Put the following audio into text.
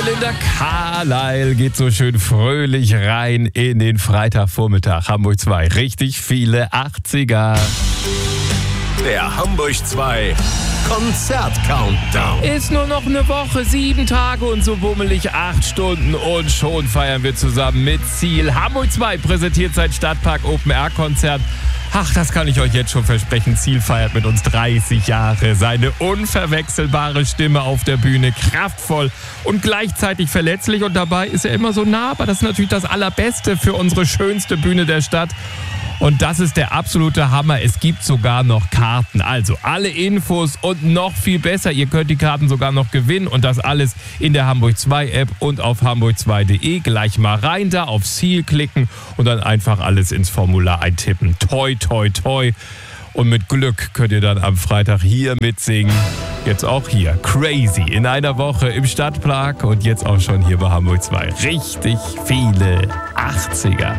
Linda Carlisle geht so schön fröhlich rein in den Freitagvormittag. Hamburg 2, richtig viele 80er. Der Hamburg 2 Konzert-Countdown. Ist nur noch eine Woche, 7 Tage und so bummelig 8 Stunden und schon feiern wir zusammen mit Ziel. Hamburg 2 präsentiert sein Stadtpark Open-Air-Konzert. Ach, das kann ich euch jetzt schon versprechen. Ziel feiert mit uns 30 Jahre. Seine unverwechselbare Stimme auf der Bühne, kraftvoll und gleichzeitig verletzlich. Und dabei ist er immer so nah, aber das ist natürlich das Allerbeste für unsere schönste Bühne der Stadt. Und das ist der absolute Hammer. Es gibt sogar noch Karten. Also alle Infos und noch viel besser. Ihr könnt die Karten sogar noch gewinnen. Und das alles in der Hamburg 2 App und auf hamburg2.de. Gleich mal rein da, auf Ziel klicken und dann einfach alles ins Formular eintippen. Toi, toi, toi. Und mit Glück könnt ihr dann am Freitag hier mitsingen. Jetzt auch hier. Crazy. In einer Woche im Stadtpark und jetzt auch schon hier bei Hamburg 2. Richtig viele 80er.